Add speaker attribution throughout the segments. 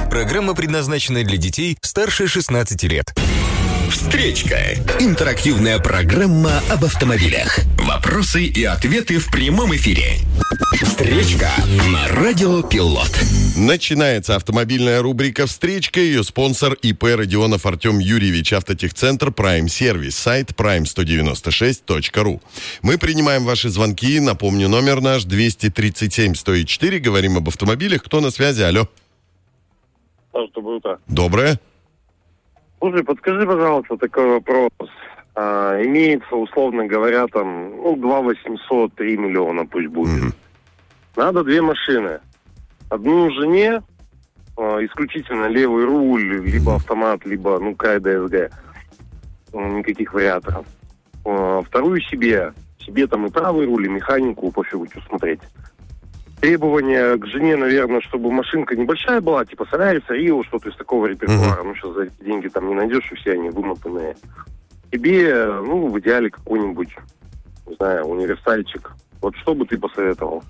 Speaker 1: Программа предназначена для детей старше 16 лет.
Speaker 2: Встречка. Интерактивная программа об автомобилях. Вопросы и ответы в прямом эфире. Встречка на Радио Пилот.
Speaker 3: Начинается автомобильная рубрика «Встречка». Ее спонсор ИП Родионов Артем Юрьевич, автотехцентр Prime Service, сайт prime196.ru. Мы принимаем ваши звонки. Напомню, номер наш 237-104. Говорим об автомобилях. Кто на связи? Алло.
Speaker 4: Доброе утро.
Speaker 3: Доброе.
Speaker 4: Слушай, подскажи, пожалуйста, такой вопрос. Имеется, условно говоря, там, 2 800, 3 миллиона пусть будет. Надо 2 машины. Одну жене, исключительно левый руль, либо автомат, либо, КДСГ. Никаких вариаторов. Вторую себе. Себе там и правый руль, и механику, пофигу, что смотреть. Требования к жене, наверное, чтобы машинка небольшая была, типа Солярис, Рио, что-то из такого репертуара. Сейчас за эти деньги там не найдешь, и все они вымотанные. Тебе, в идеале какой-нибудь, не знаю, универсальчик. Вот что бы ты посоветовал?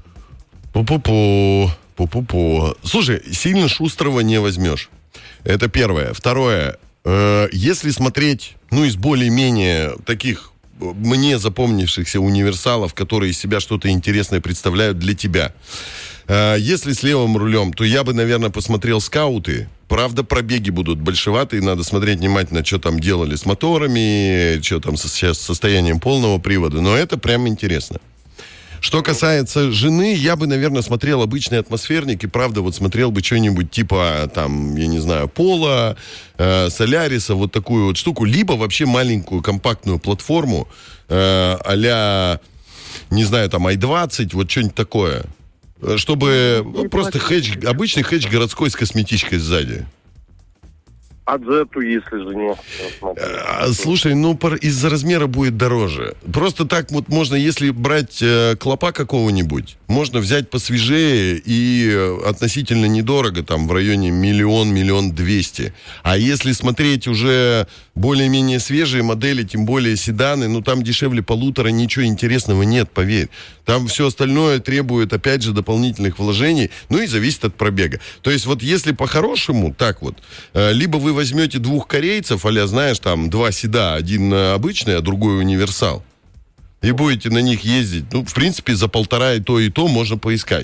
Speaker 3: Пу-пу-пу. Слушай, сильно шустрого не возьмешь. Это первое. Второе. Если смотреть, из более-менее таких мне запомнившихся универсалов, которые из себя что-то интересное представляют для тебя. Если с левым рулем, то я бы, наверное, посмотрел скауты. Правда, пробеги будут большеватые, надо смотреть внимательно, что там делали с моторами, что там сейчас с состоянием полного привода, но это прям интересно. Что касается жены, я бы, наверное, смотрел обычный атмосферник и, правда, смотрел бы что-нибудь типа, я не знаю, Пола, Соляриса, вот такую вот штуку, либо вообще маленькую компактную платформу а-ля, не знаю, там, i20, вот что-нибудь такое. Чтобы просто обычный хэтч городской с косметичкой сзади.
Speaker 4: А Дзету, если же не...
Speaker 3: Слушай, из-за размера будет дороже. Просто так вот можно, если брать клопа какого-нибудь, можно взять посвежее и относительно недорого, там в районе 1 200 000. А если смотреть уже более-менее свежие модели, тем более седаны, там дешевле 1,5 ничего интересного нет, поверь. Там все остальное требует, опять же, дополнительных вложений, и зависит от пробега. То есть вот если по-хорошему, так вот, либо вы возьмете 2 корейцев, а-ля, знаешь, там 2 седа, один обычный, а другой универсал, и будете на них ездить, в принципе, за 1,5 и то можно поискать.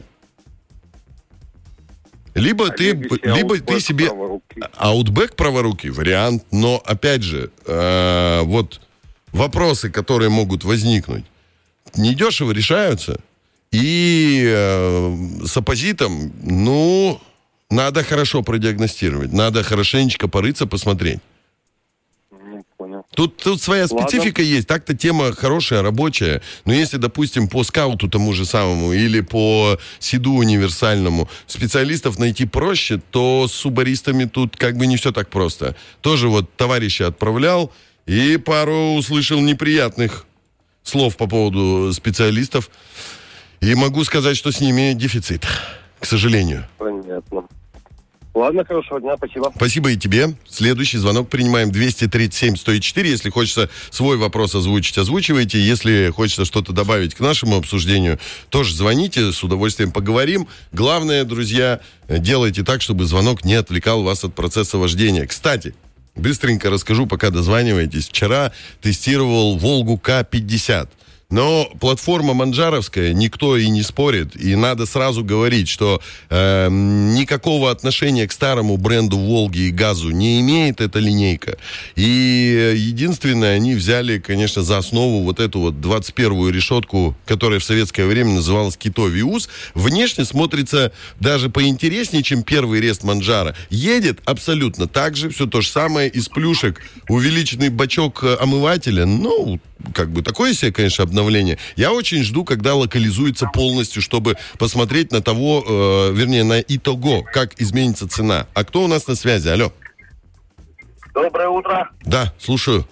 Speaker 3: Либо ты себе... Outback праворукий вариант, но, опять же, вот вопросы, которые могут возникнуть, недешево решаются, и с оппозитом, надо хорошо продиагностировать, надо хорошенечко порыться, посмотреть.
Speaker 4: Понял.
Speaker 3: Тут своя специфика есть. Так-то тема хорошая, рабочая. Но если, допустим, по скауту тому же самому или по седу универсальному специалистов найти проще, то с субаристами тут не все так просто. Тоже товарища отправлял и пару услышал неприятных слов по поводу специалистов. И могу сказать, что с ними дефицит, к сожалению.
Speaker 4: Понятно. Ладно, хорошего дня, спасибо.
Speaker 3: Спасибо и тебе. Следующий звонок принимаем 237-104. Если хочется свой вопрос озвучить, озвучивайте. Если хочется что-то добавить к нашему обсуждению, тоже звоните, с удовольствием поговорим. Главное, друзья, делайте так, чтобы звонок не отвлекал вас от процесса вождения. Кстати, быстренько расскажу, пока дозваниваетесь. Вчера тестировал Волгу К-50. Но платформа манджаровская, никто и не спорит. И надо сразу говорить, что никакого отношения к старому бренду Волги и ГАЗу не имеет эта линейка. И единственное, они взяли, конечно, за основу эту 21-ю решетку, которая в советское время называлась Кито Виус. Внешне смотрится даже поинтереснее, чем первый рест Манджаро. Едет абсолютно так же, все то же самое, из плюшек. Увеличенный бачок омывателя, такое себе, конечно, обновление. Я очень жду, когда локализуется полностью, чтобы посмотреть на на итого, как изменится цена. А кто у нас на связи? Алло.
Speaker 5: Доброе утро.
Speaker 3: Да, слушаю.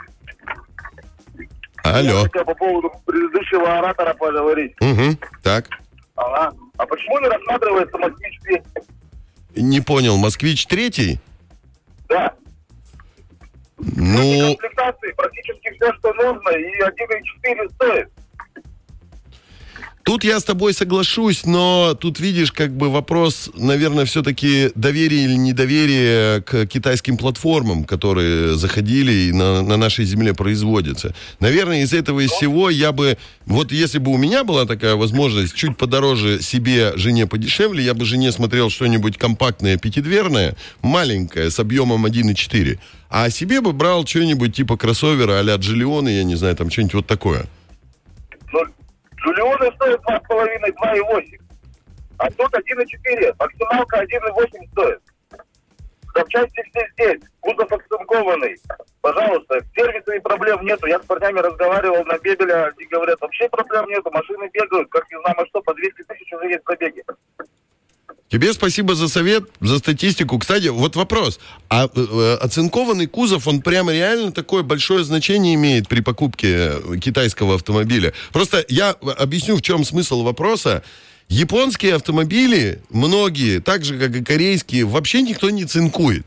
Speaker 3: Алло.
Speaker 5: Я хотел по поводу предыдущего оратора поговорить.
Speaker 3: Угу, так.
Speaker 5: Ага. А почему не рассматривается «Москвич-3»?
Speaker 3: Не понял, «Москвич-3»?
Speaker 5: Да.
Speaker 3: Ну...
Speaker 5: комплектации практически все, что нужно, и 1.4 стоит.
Speaker 3: Тут я с тобой соглашусь, но тут, видишь, как бы вопрос, наверное, все-таки доверие или недоверие к китайским платформам, которые заходили и на нашей земле производятся. Наверное, из этого из всего я бы... Вот если бы у меня была такая возможность чуть подороже себе, жене подешевле, я бы жене смотрел что-нибудь компактное, пятидверное, маленькое, с объемом 1.4. А себе бы брал что-нибудь типа кроссовера а-ля Джиллионы, я не знаю, там что-нибудь вот такое.
Speaker 5: Ну, Джулионы стоят 2,5, 2,8. А тут 1,4. Максималка 1,8 стоит. Запчасти все здесь. Кузов оцинкованный. Пожалуйста, с сервисами проблем нету. Я с парнями разговаривал на Бебеля, они говорят, вообще проблем нету. Машины бегают, как не знаю, что, по 200 тысяч уже есть пробеги.
Speaker 3: Тебе спасибо за совет, за статистику. Кстати, вот вопрос. А оцинкованный кузов, он прямо реально такое большое значение имеет при покупке китайского автомобиля? Просто я объясню, в чем смысл вопроса. Японские автомобили, многие, так же, как и корейские, вообще никто не цинкует.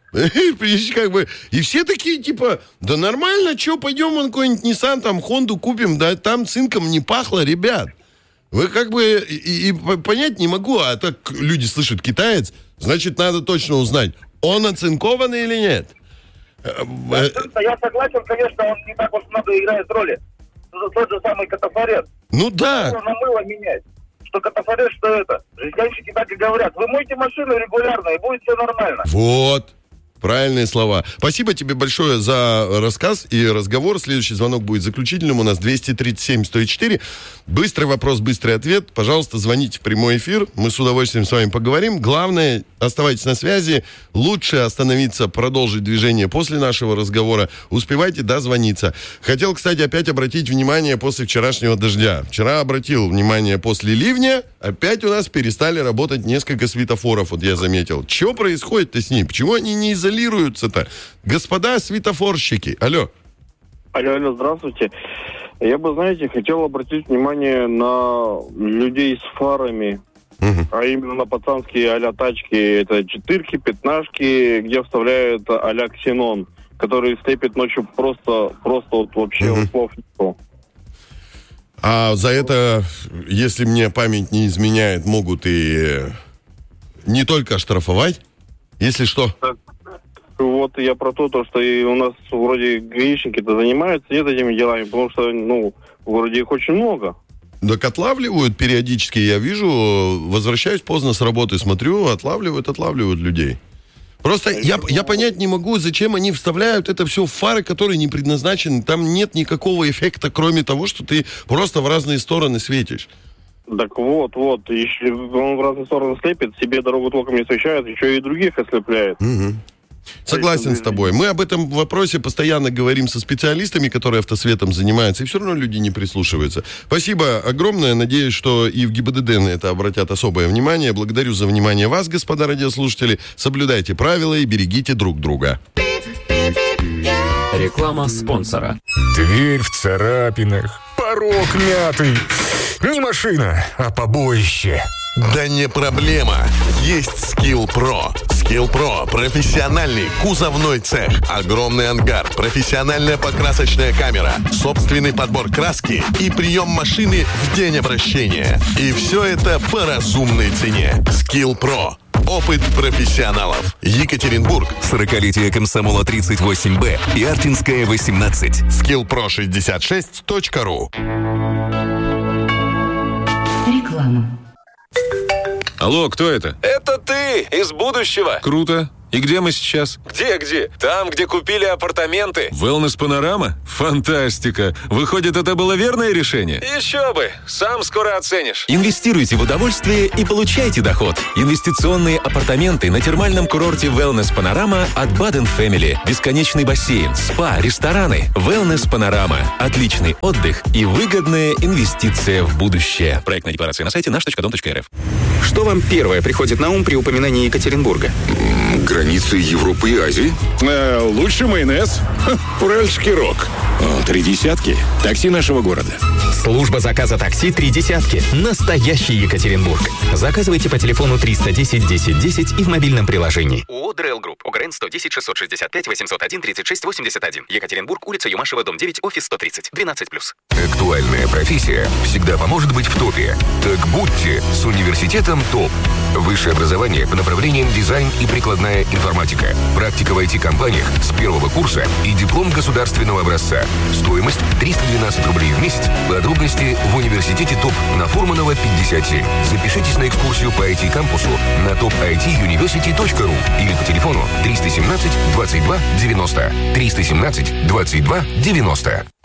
Speaker 3: Как бы, и все такие, типа, да нормально, что, пойдем вон какой-нибудь Nissan, там, Хонду купим, да там цинком не пахло, ребят. Вы как бы и понять не могу, а так люди слышат китаец, значит, надо точно узнать, он оцинкованный или нет.
Speaker 5: Я согласен, конечно, он не так уж много играет роли. Тот же самый катафорет.
Speaker 3: Ну да.
Speaker 5: Нужно мыло менять. Что катафорет, что это. Жестянщики так и говорят. Вы мойте машину регулярно, и будет все нормально.
Speaker 3: Вот. Правильные слова. Спасибо тебе большое за рассказ и разговор. Следующий звонок будет заключительным. У нас 237-104. Быстрый вопрос, быстрый ответ. Пожалуйста, звоните в прямой эфир. Мы с удовольствием с вами поговорим. Главное, оставайтесь на связи. Лучше остановиться, продолжить движение после нашего разговора. Успевайте дозвониться. Хотел, кстати, опять обратить внимание после вчерашнего дождя. Вчера обратил внимание после ливня. Опять у нас перестали работать несколько светофоров. Вот я заметил. Что происходит-то с ними? Почему они не изолируются-то? Господа светофорщики. Алло.
Speaker 4: Алло, здравствуйте. Я бы, знаете, хотел обратить внимание на людей с фарами, а именно на пацанские а-ля тачки. Это четырки, пятнашки, где вставляют а-ля ксенон, который слепит ночью просто вот вообще слов нету.
Speaker 3: А за это, если мне память не изменяет, могут и не только оштрафовать, если что.
Speaker 4: Вот я про то, что и у нас вроде гаишники-то занимаются этими делами, потому что, вроде их очень много.
Speaker 3: Так отлавливают периодически, я вижу, возвращаюсь поздно с работы, смотрю, отлавливают людей. Просто я понять не могу, зачем они вставляют это все в фары, которые не предназначены. Там нет никакого эффекта, кроме того, что ты просто в разные стороны светишь.
Speaker 4: Так вот, если он в разные стороны слепит, себе дорогу толком не освещает, еще и других ослепляет.
Speaker 3: Угу. Согласен с тобой. Мы об этом вопросе постоянно говорим со специалистами, которые автосветом занимаются, и все равно люди не прислушиваются. Спасибо огромное. Надеюсь, что и в ГИБДД на это обратят особое внимание. Благодарю за внимание вас, господа радиослушатели. Соблюдайте правила и берегите друг друга.
Speaker 6: Реклама спонсора.
Speaker 1: Дверь в царапинах, порог мятый. Не машина, а побоище.
Speaker 2: Да не проблема. Есть Skill Pro. Skill Pro – профессиональный кузовной цех, огромный ангар, профессиональная покрасочная камера, собственный подбор краски и прием машины в день обращения. И все это по разумной цене. Skill Pro. Опыт профессионалов. Екатеринбург.
Speaker 1: 40-летие Комсомола 38Б и Артинская 18.
Speaker 2: skillpro66.ru.
Speaker 7: Реклама.
Speaker 1: Алло, кто это?
Speaker 8: Это ты, из будущего.
Speaker 1: Круто. И где мы сейчас?
Speaker 8: Где? Там, где купили апартаменты.
Speaker 1: Wellness Панорама? Фантастика. Выходит, это было верное решение?
Speaker 8: Еще бы. Сам скоро оценишь.
Speaker 6: Инвестируйте в удовольствие и получайте доход. Инвестиционные апартаменты на термальном курорте Wellness Панорама от Baden Family. Бесконечный бассейн, спа, рестораны. Wellness Панорама. Отличный отдых и выгодная инвестиция в будущее. Проектная декларация на сайте наш.дом.рф.
Speaker 9: Что вам первое приходит на ум при упоминании Екатеринбурга?
Speaker 2: Границы Европы и Азии.
Speaker 10: Лучше майонез. Уральский рок. 3 десятки. Такси нашего города.
Speaker 9: Служба заказа такси 3 десятки. Настоящий Екатеринбург. Заказывайте по телефону 310 10 10 и в мобильном приложении.
Speaker 11: ООО «Дрэл Групп». ФБРН 110 665 801 36 81. Екатеринбург, улица Юмашева, дом 9, офис 130. 12+.
Speaker 12: Актуальная профессия всегда поможет быть в топе. Так будьте с университетом ТОП. Высшее образование по направлениям дизайн и прикладная информатика. Практика в IT-компаниях с первого курса и диплом государственного образца. Стоимость 312 рублей в месяц. Подробности в университете ТОП на Фурманова 57. Запишитесь на экскурсию по IT-кампусу на topituniversity.ru или по телефону 317 22 90. 317 22 90.